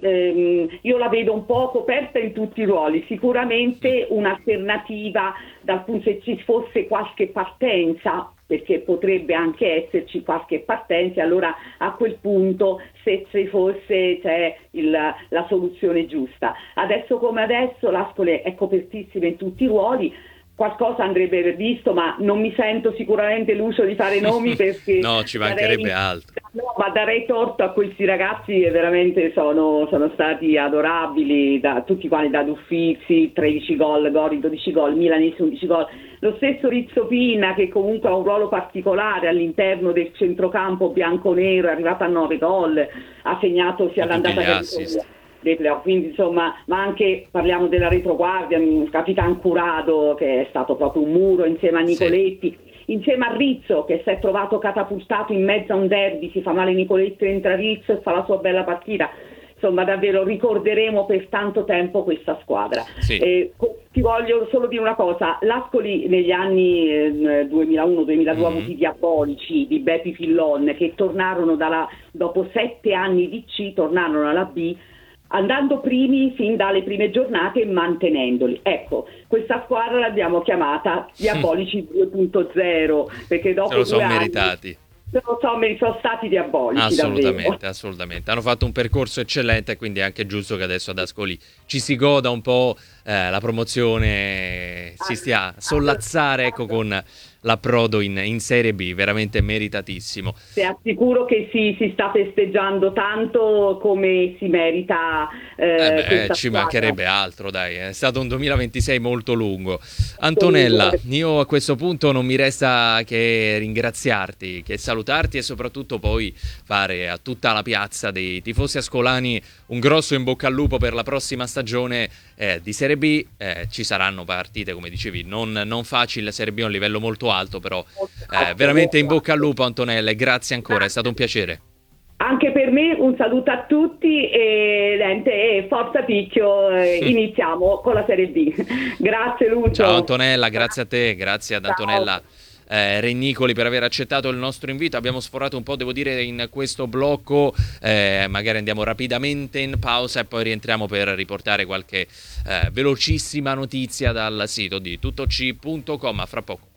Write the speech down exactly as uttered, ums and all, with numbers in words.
ehm, io la vedo un po' coperta in tutti i ruoli, sicuramente un'alternativa dal punto se ci fosse qualche partenza, perché potrebbe anche esserci qualche partenza, allora a quel punto se ci fosse c'è il, la soluzione giusta. Adesso come adesso l'Ascoli è copertissima in tutti i ruoli, qualcosa andrebbe visto, ma non mi sento sicuramente l'uso di fare nomi perché no, ci mancherebbe darei, altro. no, ma darei torto a questi ragazzi che veramente sono, sono stati adorabili, da tutti quanti, da Uffizi, tredici gol, Gori dodici gol, Milanese undici gol, lo stesso Rizzo Pina che comunque ha un ruolo particolare all'interno del centrocampo bianconero, è arrivato a nove gol, ha segnato sia l'andata che il dei playoff, quindi insomma, ma anche parliamo della retroguardia, il Capitan Curado che è stato proprio un muro insieme a Nicoletti, sì. Insieme a Rizzo che si è trovato catapultato in mezzo a un derby, si fa male Nicoletti, entra Rizzo e fa la sua bella partita. Insomma, davvero ricorderemo per tanto tempo questa squadra. Sì. Eh, ti voglio solo dire una cosa, l'Ascoli negli anni eh, duemilauno duemiladue ha mm-hmm. avuto i diabolici di Beppi Fillon che tornarono dalla, dopo sette anni di C, tornarono alla B, andando primi fin dalle prime giornate e mantenendoli. Ecco, questa squadra l'abbiamo chiamata Diabolici due punto zero perché dopo se lo sono due anni meritati. Non so, me li sono stati diabolici. Assolutamente, davvero. assolutamente. Hanno fatto un percorso eccellente, quindi è anche giusto che adesso ad Ascoli ci si goda un po' eh, la promozione, si stia a sollazzare, ecco, con l'approdo in, in Serie B, veramente meritatissimo. Ti assicuro che si, si sta festeggiando tanto come si merita. Eh, eh beh, ci squadra. mancherebbe altro, dai, è stato un duemilaventisei molto lungo. Antonella, io a questo punto non mi resta che ringraziarti, che salutarti e soprattutto poi fare a tutta la piazza dei tifosi ascolani un grosso in bocca al lupo per la prossima stagione eh, di Serie B. Eh, ci saranno partite, come dicevi, non, non facili, la Serie B è un livello molto alto, però eh, veramente in bocca al lupo, Antonella, e grazie ancora, è stato un piacere. Anche per me un saluto a tutti e, e forza Picchio, eh, iniziamo con la Serie B. Grazie Lucio. Ciao Antonella, grazie a te, grazie ad Antonella eh, Regnicoli per aver accettato il nostro invito. Abbiamo sforato un po', devo dire, in questo blocco, eh, magari andiamo rapidamente in pausa e poi rientriamo per riportare qualche eh, velocissima notizia dal sito di tuttoc punto com. A fra poco.